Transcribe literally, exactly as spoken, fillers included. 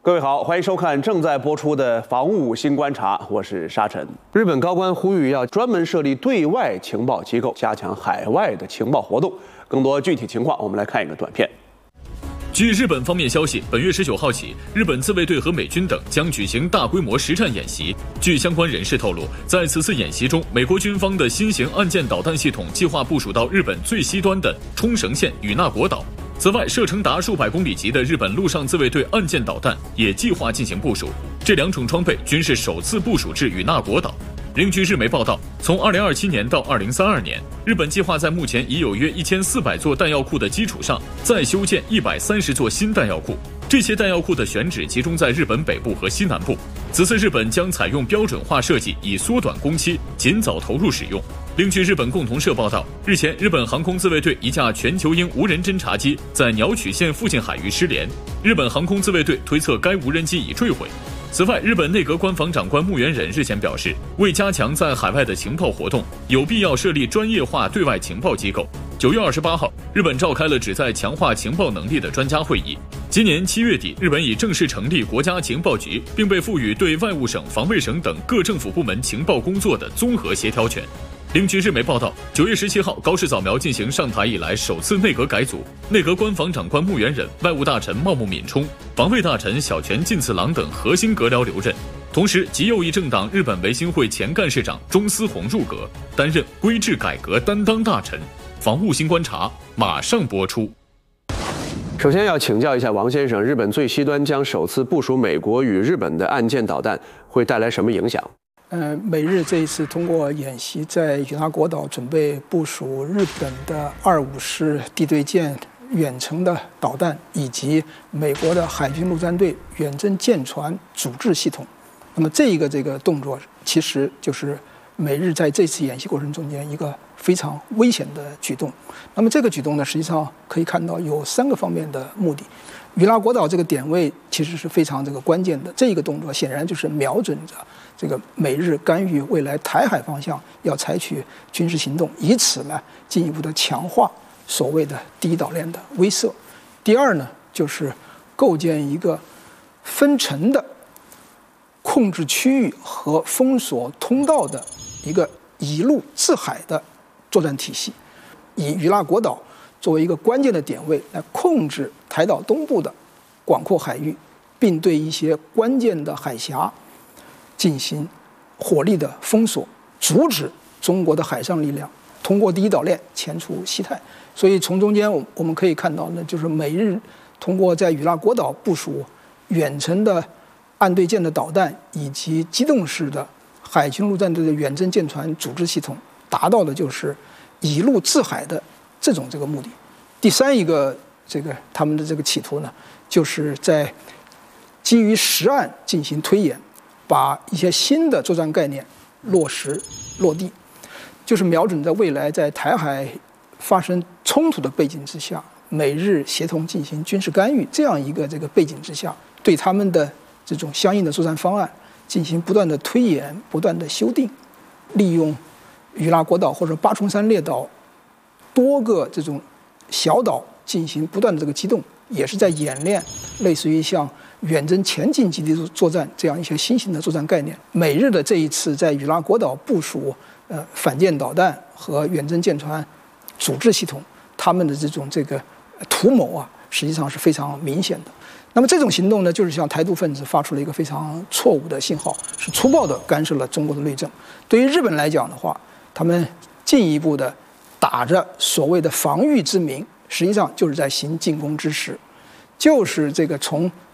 各位好，欢迎收看正在播出的《防务新观察》，我是沙尘。日本高官呼吁要专门设立对外情报机构，加强海外的情报活动。更多具体情况，我们来看一个短片。 据日本方面消息，本月十九号起，日本自卫队和美军等将举行大规模实战演习。据相关人士透露，在此次演习中，美国军方的新型岸舰导弹系统计划部署到日本最西端的冲绳县与那国岛。此外，射程达数百公里级的日本陆上自卫队岸舰导弹也计划进行部署。这两种装备均是首次部署至与那国岛。另据日媒报道，从二零二七年到二零三二年，日本计划在目前已有约一千四百座弹药库的基础上，再修建一百三十座新弹药库。这些弹药库的选址集中在日本北部和西南部。此次日本将采用标准化设计，以缩短工期，尽早投入使用。另据日本共同社报道，日前日本航空自卫队一架全球鹰无人侦察机在鸟取县附近海域失联，日本航空自卫队推测该无人机已坠毁。此外，日本内阁官房长官木原忍日前表示，为加强在海外的情报活动，有必要设立专业化对外情报机构。九月二十八号，日本召开了旨在强化情报能力的专家会议。今年七月底，日本已正式成立国家情报局，并被赋予对外务省、防卫省等各政府部门情报工作的综合协调权。另据日媒报道，九月十七号，高市早苗进行上台以来首次内阁改组，内阁官房长官木原忍、外务大臣茂木敏充、防卫大臣小泉进次郎等核心阁僚留任。同时，极右翼政党日本维新会前干事长中司宏入阁，担任规制改革担当大臣。防务新观察马上播出。 首先要请教一下王先生，日本最西端将首次部署美国与日本的岸舰导弹，会带来什么影响？ 呃，美日这一次通过演习，在与那国岛准备部署日本的二五式地对舰远程的导弹，以及美国的海军陆战队远征舰船阻滞系统。那么这一个这个动作，其实就是美日在这次演习过程中间一个非常危险的举动。那么这个举动呢，实际上可以看到有三个方面的目的。与那国岛这个点位其实是非常这个关键的，这一个动作显然就是瞄准着这个美日干预未来台海方向要采取军事行动，以此呢进一步的强化所谓的第一岛链的威慑。第二呢，就是构建一个分层的控制区域和封锁通道的一个以陆制海的作战体系，以与那国岛作为一个关键的点位来控制台岛东部的广阔海域，并对一些关键的海峡进行火力的封锁，阻止中国的海上力量通过第一岛链前出西太。所以从中间我们可以看到呢，就是美日通过在与那国岛部署远程的岸对舰的导弹以及机动式的海军陆战队的远征舰船组织系统，达到的就是以陆制海的这种这个目的。第三一个这个他们的这个企图呢，就是在基于实案进行推演，把一些新的作战概念落实落地，就是瞄准在未来在台海发生冲突的背景之下，美日协同进行军事干预这样一个这个背景之下，对他们的这种相应的作战方案进行不断的推演、不断的修订，利用与那国岛或者八重山列岛多个这种小岛进行不断的这个机动，也是在演练类似于像远征前进基地作战这样一些新型的作战概念。美日的这一次在与那国岛部署呃反舰导弹和远征舰船阻滞系统，他们的这种这个图谋啊，实际上是非常明显的。那么这种行动呢，就是向台独分子发出了一个非常错误的信号，是粗暴地干涉了中国的内政。对于日本来讲的话，他们进一步的打着所谓的防御之名，实际上就是在行进攻之实，就是这个从